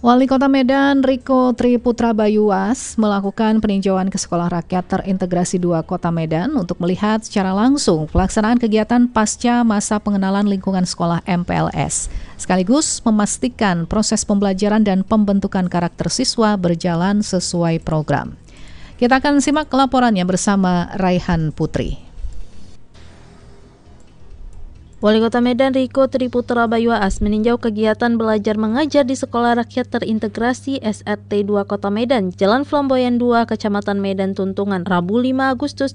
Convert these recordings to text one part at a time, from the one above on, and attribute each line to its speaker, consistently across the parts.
Speaker 1: Wali Kota Medan Riko Triputra Bayuas melakukan peninjauan ke Sekolah Rakyat Terintegrasi 2 Kota Medan untuk melihat secara langsung pelaksanaan kegiatan pasca masa pengenalan lingkungan sekolah MPLS, sekaligus memastikan proses pembelajaran dan pembentukan karakter siswa berjalan sesuai program. Kita akan simak laporannya bersama Raihan Putri.
Speaker 2: Wali Kota Medan Riko Triputra Bayuas meninjau kegiatan belajar mengajar di Sekolah Rakyat Terintegrasi SRT 2 Kota Medan, Jalan Flamboyan 2, Kecamatan Medan Tuntungan, Rabu 5 Agustus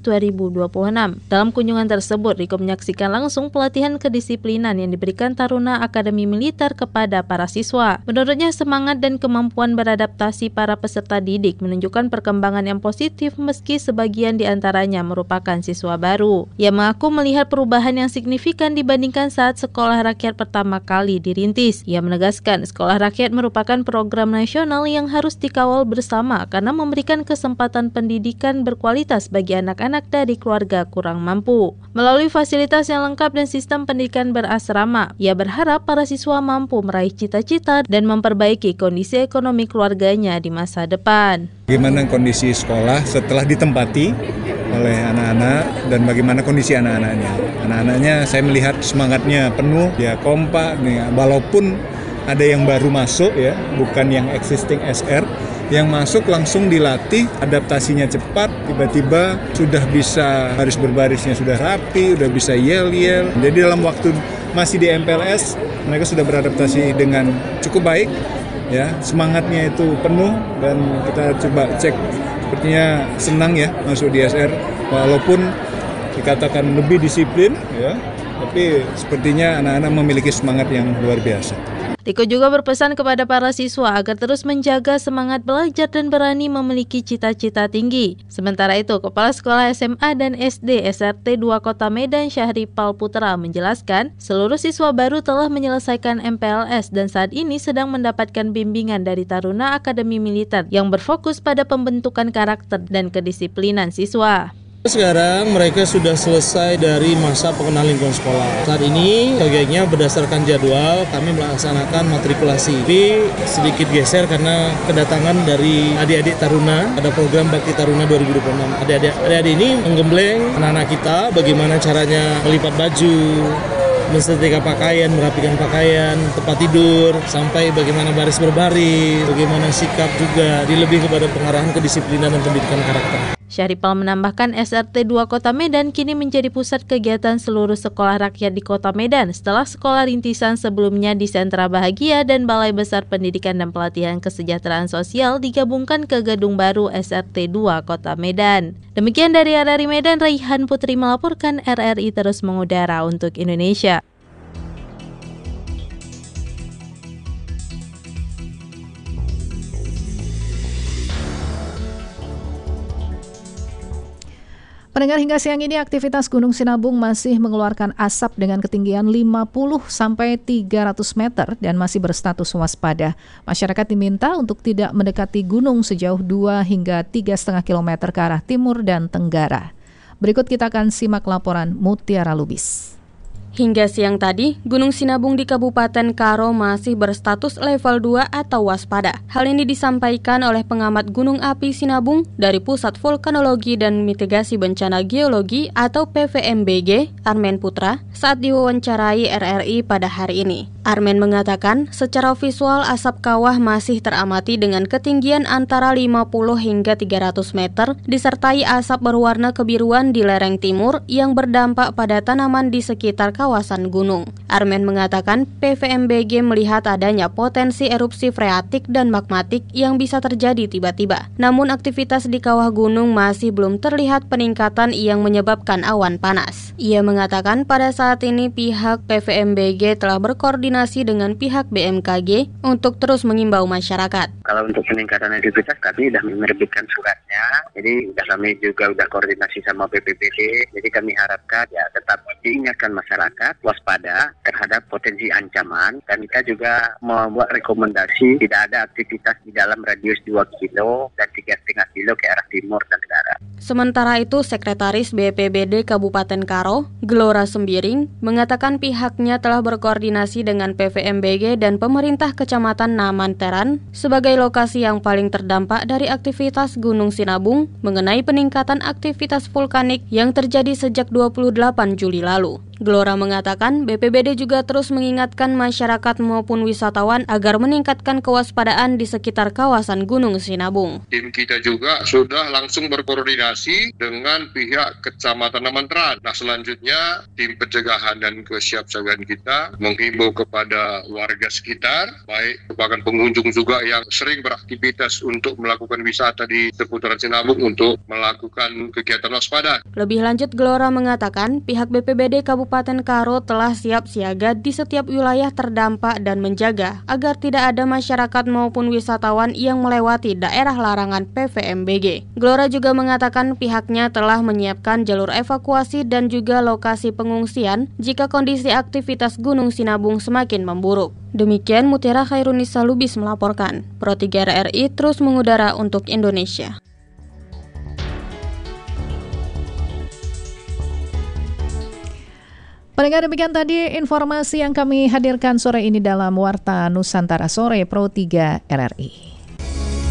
Speaker 2: 2026. Dalam kunjungan tersebut, Riko menyaksikan langsung pelatihan kedisiplinan yang diberikan Taruna Akademi Militer kepada para siswa. Menurutnya, semangat dan kemampuan beradaptasi para peserta didik menunjukkan perkembangan yang positif meski sebagian di antaranya merupakan siswa baru. Ia mengaku melihat perubahan yang signifikan dibandingkan saat Sekolah Rakyat pertama kali dirintis. Ia menegaskan Sekolah Rakyat merupakan program nasional yang harus dikawal bersama karena memberikan kesempatan pendidikan berkualitas bagi anak-anak dari keluarga kurang mampu. Melalui fasilitas yang lengkap dan sistem pendidikan berasrama, ia berharap para siswa mampu meraih cita-cita dan memperbaiki kondisi ekonomi keluarganya di masa depan.
Speaker 3: Bagaimana kondisi sekolah setelah ditempati oleh anak-anak dan bagaimana kondisi anak-anaknya. Anak-anaknya saya melihat semangatnya penuh, ya kompak nih, walaupun ada yang baru masuk ya, bukan yang existing SR, yang masuk langsung dilatih, adaptasinya cepat, tiba-tiba sudah bisa baris berbarisnya sudah rapi, sudah bisa yel-yel. Jadi dalam waktu masih di MPLS, mereka sudah beradaptasi dengan cukup baik. Ya, semangatnya itu penuh dan kita coba cek, sepertinya senang ya masuk di SR walaupun dikatakan lebih disiplin ya, tapi sepertinya anak-anak memiliki semangat yang luar biasa.
Speaker 2: Riko juga berpesan kepada para siswa agar terus menjaga semangat belajar dan berani memiliki cita-cita tinggi. Sementara itu, Kepala Sekolah SMA dan SD SRT 2 Kota Medan Syahripal Putra menjelaskan, seluruh siswa baru telah menyelesaikan MPLS dan saat ini sedang mendapatkan bimbingan dari Taruna Akademi Militer yang berfokus pada pembentukan karakter dan kedisiplinan siswa.
Speaker 4: Sekarang mereka sudah selesai dari masa pengenalan lingkungan sekolah. Saat ini kegiatannya berdasarkan jadwal kami melaksanakan matrikulasi. Tapi sedikit geser karena kedatangan dari adik-adik Taruna. Ada program Bakti Taruna 2026. Adik-adik ini menggembleng anak-anak kita bagaimana caranya melipat baju, mensetrika pakaian, merapikan pakaian, tempat tidur, sampai bagaimana baris berbaris, bagaimana sikap juga, lebih kepada pengarahan kedisiplinan dan pendidikan karakter.
Speaker 2: Syahripal menambahkan SRT 2 Kota Medan kini menjadi pusat kegiatan seluruh sekolah rakyat di Kota Medan setelah sekolah rintisan sebelumnya di Sentra Bahagia dan Balai Besar Pendidikan dan Pelatihan Kesejahteraan Sosial digabungkan ke gedung baru SRT 2 Kota Medan. Demikian dari RRI Medan, Raihan Putri melaporkan. RRI terus mengudara untuk Indonesia.
Speaker 1: Pendengar, hingga siang ini aktivitas Gunung Sinabung masih mengeluarkan asap dengan ketinggian 50-300 meter dan masih berstatus waspada. Masyarakat diminta untuk tidak mendekati gunung sejauh 2 hingga 3,5 km ke arah timur dan tenggara. Berikut kita akan simak laporan Mutiara Lubis.
Speaker 5: Hingga siang tadi, Gunung Sinabung di Kabupaten Karo masih berstatus level 2 atau waspada. Hal ini disampaikan oleh pengamat Gunung Api Sinabung dari Pusat Vulkanologi dan Mitigasi Bencana Geologi atau PVMBG, Armen Putra, saat diwawancarai RRI pada hari ini. Armen mengatakan, secara visual asap kawah masih teramati dengan ketinggian antara 50 hingga 300 meter, disertai asap berwarna kebiruan di lereng timur yang berdampak pada tanaman di sekitar kawasan gunung. Armen mengatakan PVMBG melihat adanya potensi erupsi freatik dan magmatik yang bisa terjadi tiba-tiba. Namun aktivitas di kawah gunung masih belum terlihat peningkatan yang menyebabkan awan panas. Ia mengatakan pada saat ini pihak PVMBG telah berkoordinasi dengan pihak BMKG untuk terus mengimbau masyarakat.
Speaker 6: Kalau untuk peningkatan aktivitas kami sudah menerbitkan suratnya, jadi kami juga sudah koordinasi sama BPBD, jadi kami harapkan ya tetap diingatkan masyarakat waspada terhadap potensi ancaman, dan kita juga membuat rekomendasi tidak ada aktivitas di dalam radius 2 kilo dan 3,5 kilo ke arah timur dan tenggara.
Speaker 5: Sementara itu, Sekretaris BPBD Kabupaten Karo, Gelora Sembiring, mengatakan pihaknya telah berkoordinasi dengan PVMBG dan pemerintah Kecamatan Namanteran sebagai lokasi yang paling terdampak dari aktivitas Gunung Sinabung mengenai peningkatan aktivitas vulkanik yang terjadi sejak 28 Juli lalu. Gelora mengatakan BPBD juga terus mengingatkan masyarakat maupun wisatawan agar meningkatkan kewaspadaan di sekitar kawasan Gunung Sinabung.
Speaker 7: Tim kita juga sudah langsung berkoordinasi dengan pihak Kecamatan Namanteran. Nah, selanjutnya tim pencegahan dan kesiapsiagaan kita menghimbau kepada warga sekitar, baik merupakan pengunjung juga yang sering beraktivitas untuk melakukan wisata di seputaran Sinabung untuk melakukan kegiatan waspada.
Speaker 5: Lebih lanjut, Gelora mengatakan pihak BPBD Kabupaten Karo telah siap siaga di setiap wilayah terdampak dan menjaga agar tidak ada masyarakat maupun wisatawan yang melewati daerah larangan PVMBG. Gelora juga mengatakan pihaknya telah menyiapkan jalur evakuasi dan juga lokasi pengungsian jika kondisi aktivitas Gunung Sinabung semakin memburuk. Demikian Mutiara Khairunisa Lubis melaporkan. Pro 3 RRI terus mengudara untuk Indonesia.
Speaker 1: Pendengar, demikian tadi informasi yang kami hadirkan sore ini dalam Warta Nusantara Sore Pro 3 RRI.